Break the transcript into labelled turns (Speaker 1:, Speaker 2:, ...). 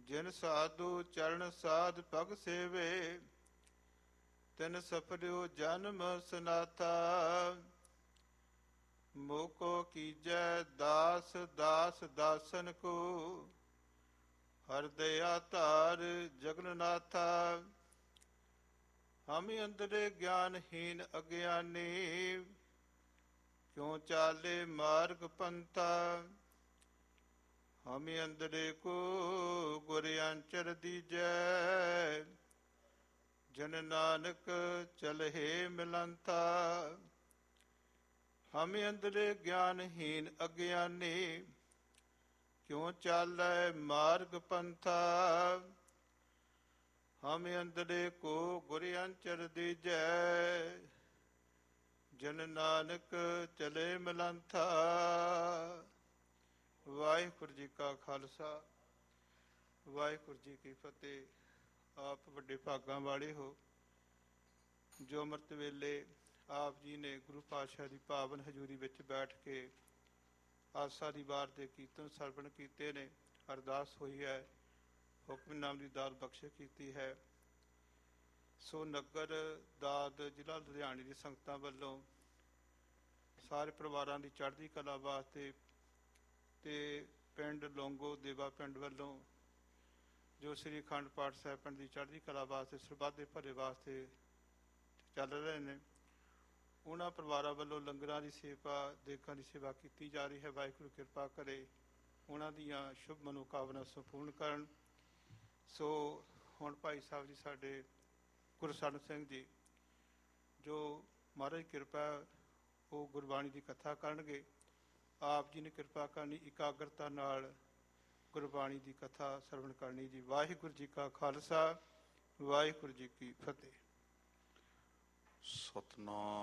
Speaker 1: ਜਿਨ ਸਾਧੂ ਚਰਨ ਸਾਧ ਭਗ ਸੇਵੇ, ਤਿਨ ਸਫਲਿਓ ਜਨਮ ਸਨਾਥਾ। ਮੋਕੋ ਕੀਜੈ ਦਾਸ ਦਾਸ ਦਾਸਨ ਕੋ, ਹਰਦਇਆ ਧਾਰ ਜਗਨਨਾਥਾ। ਹਮਿ ਅੰਦਰੇ ਗਿਆਨਹੀਨ ਅਗਿਆਨੀ, ਕਿਉ ਚਾਲੇ ਮਾਰਗ ਪੰਥਾ। ਹਮਿ ਅੰਦਰੇ ਕੋ ਗੁਰ ਅੰਚਰ ਦੀਜੈ, ਜਨ ਨਾਨਕ ਚਲਹਿ ਮਿਲੰਥਾ। ਹਮਿ ਅੰਦਰੇ ਗਿਆਨਹੀਨ ਅਗਿਆਨੀ, ਕਿਉ ਚਾਲੈ ਮਾਰਗ ਪੰਥਾ। ਹਮਿ ਅੰਦਰੇ ਕੋ ਗੁਰ ਅੰਚਰ ਦੀਜੈ, ਜਨ ਨਾਨਕ ਚਲੇ ਮਿਲੰਥਾ। ਵਾਹਿਗੁਰੂ ਜੀ ਕਾ ਖਾਲਸਾ, ਵਾਹਿਗੁਰੂ ਜੀ ਕੀ ਫਤਿਹ। ਆਪ ਵੱਡੇ ਭਾਗਾਂ ਵਾਲੇ ਹੋ ਜੋ ਅੰਮ੍ਰਿਤ ਵੇਲੇ ਆਪ ਜੀ ਨੇ ਗੁਰੂ ਪਾਤਸ਼ਾਹ ਦੀ ਪਾਵਨ ਹਜ਼ੂਰੀ ਵਿੱਚ ਬੈਠ ਕੇ ਆਸਾ ਦੀ ਵਾਰ ਦੇ ਕੀਰਤਨ ਸਰਵਣ ਕੀਤੇ ਨੇ। ਅਰਦਾਸ ਹੋਈ ਹੈ, ਹੁਕਮ ਨਾਮ ਦੀ ਦਾਤ ਬਖਸ਼ਿਸ਼ ਕੀਤੀ ਹੈ। ਸੋ ਨਗਰ ਦਾਦ ਜ਼ਿਲ੍ਹਾ ਲੁਧਿਆਣੇ ਦੀ ਸੰਗਤਾਂ ਵੱਲੋਂ ਸਾਰੇ ਪਰਿਵਾਰਾਂ ਦੀ ਚੜ੍ਹਦੀ ਕਲਾ ਵਾਸਤੇ ਤੇ ਪਿੰਡ ਲੌਂਗੋ ਦੇਵਾ ਪਿੰਡ ਵੱਲੋਂ ਜੋ ਸ੍ਰੀ ਅਖੰਡ ਪਾਠ ਸਾਹਿਬ ਪਿੰਡ ਦੀ ਚੜ੍ਹਦੀ ਕਲਾ ਵਾਸਤੇ ਸਰਬੱਤ ਦੇ ਭਲੇ ਵਾਸਤੇ ਚੱਲ ਰਹੇ ਨੇ, ਉਹਨਾਂ ਪਰਿਵਾਰਾਂ ਵੱਲੋਂ ਲੰਗਰਾਂ ਦੀ ਸੇਵਾ ਦੇਗਾਂ ਦੀ ਸੇਵਾ ਕੀਤੀ ਜਾ ਰਹੀ ਹੈ। ਵਾਹਿਗੁਰੂ ਕਿਰਪਾ ਕਰੇ ਉਹਨਾਂ ਦੀਆਂ ਸ਼ੁਭ ਮਨੋਕਾਮਨਾ ਸੰਪੂਰਨ ਕਰਨ। ਸੋ ਹੁਣ ਭਾਈ ਸਾਹਿਬ ਜੀ ਸਾਡੇ ਗੁਰਸਰਨ ਸਿੰਘ ਜੀ ਜੋ ਮਹਾਰਾਜ ਕਿਰਪਾ ਉਹ ਗੁਰਬਾਣੀ ਦੀ ਕਥਾ ਕਰਨਗੇ। ਆਪ ਜੀ ਨੇ ਕਿਰਪਾ ਕਰਨੀ ਇਕਾਗਰਤਾ ਨਾਲ ਗੁਰਬਾਣੀ ਦੀ ਕਥਾ ਸਰਵਣ ਕਰਨੀ ਜੀ। ਵਾਹਿਗੁਰੂ ਜੀ ਕਾ ਖਾਲਸਾ, ਵਾਹਿਗੁਰੂ ਜੀ ਕੀ ਫਤਿਹ।
Speaker 2: ਸਤਨਾਮ